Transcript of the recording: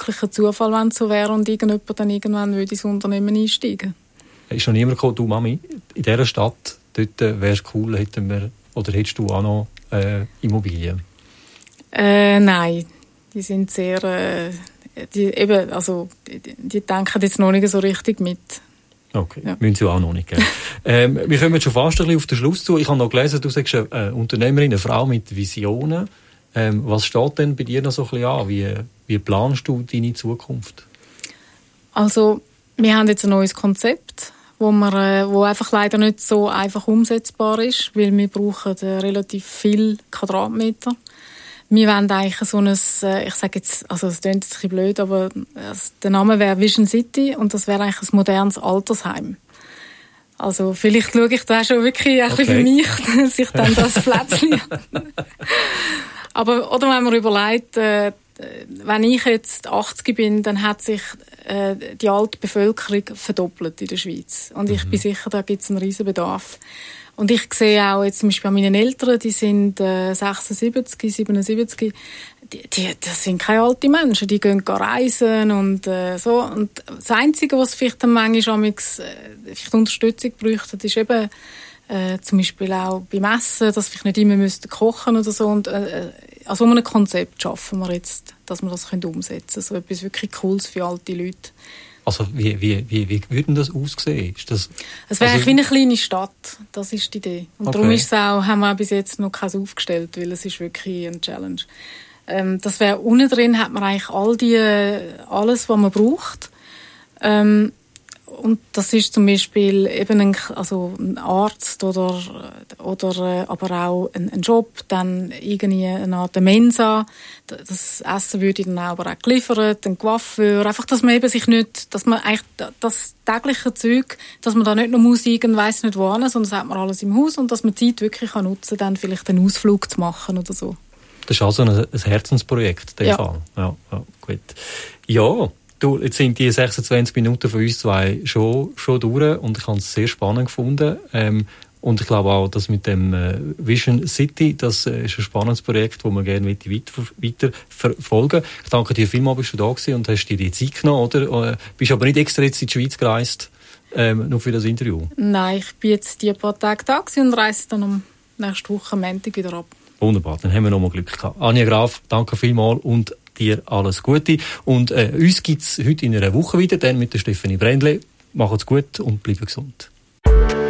wirklich ein Zufall, wenn es so wäre und irgendjemand dann irgendwann würde ins Unternehmen einsteigen. Ist noch niemand gekommen, du Mami, in dieser Stadt, dort wäre es cool, hättest du auch noch Immobilien? Nein, die sind sehr, die denken jetzt noch nicht so richtig mit. Okay, ja. Müssen Sie auch noch nicht, gell? Wir kommen schon fast ein bisschen auf den Schluss zu. Ich habe noch gelesen, du sagst eine Unternehmerin, eine Frau mit Visionen. Was steht denn bei dir noch so ein bisschen an? Wie planst du deine Zukunft? Also, wir haben jetzt ein neues Konzept, wo einfach leider nicht so einfach umsetzbar ist, weil wir brauchen relativ viel Quadratmeter. Wir wollen eigentlich so ein, ich sage jetzt, also es klingt jetzt ein bisschen blöd, aber der Name wäre Vision City und das wäre eigentlich ein modernes Altersheim. Also vielleicht schaue ich da schon wirklich ein bisschen für mich, dass ich dann das Plätzchen aber, oder wenn man überlegt, wenn ich jetzt 80 bin, dann hat sich die alte Bevölkerung verdoppelt in der Schweiz. Und ich bin sicher, da gibt es einen riesen Bedarf. Und ich sehe auch jetzt zum Beispiel an meinen Eltern, die sind 76, 77, das sind keine alten Menschen, die gehen reisen und so. Und das Einzige, was vielleicht dann manchmal vielleicht Unterstützung bräuchte, ist eben zum Beispiel auch beim Essen, dass wir nicht immer kochen oder so. Und also um ein Konzept schaffen wir jetzt, dass wir das umsetzen können. So etwas wirklich Cooles für alte Leute. Also wie würde das aussehen? Es wäre wie eine kleine Stadt, das ist die Idee. Und darum haben wir bis jetzt noch keins aufgestellt, weil es ist wirklich eine Challenge. Das wäre unten drin, hat man eigentlich alles, was man braucht. Und das ist zum Beispiel eben ein Arzt oder aber auch ein Job, dann irgendwie eine Art Mensa. Das Essen würde dann aber auch geliefert, ein Coiffeur. Einfach, dass man eben sich nicht, dass man eigentlich das tägliche Zeug, dass man da nicht noch Musik und weiss nicht wo hin, sondern das hat man alles im Haus und dass man Zeit wirklich nutzen kann, dann vielleicht einen Ausflug zu machen oder so. Das ist also ein Herzensprojekt, in dem Fall. Ja, gut. Ja. Du, jetzt sind die 26 Minuten von uns zwei schon durch und ich habe es sehr spannend gefunden. Und ich glaube auch, dass mit dem Vision City, das ist ein spannendes Projekt, das wir gerne weiter verfolgen. Ich danke dir vielmals, bist du da gewesen und hast dir die Zeit genommen, oder? Bist aber nicht extra jetzt in die Schweiz gereist, nur für das Interview? Nein, ich bin jetzt die paar Tage da und reise dann am nächste Woche am Montag wieder ab. Wunderbar, dann haben wir nochmal Glück gehabt. Anja Graf, danke vielmals und dir alles Gute. Und uns gibt es heute in einer Woche wieder, dann mit der Stefanie Brändle. Macht's gut und bleibt gesund.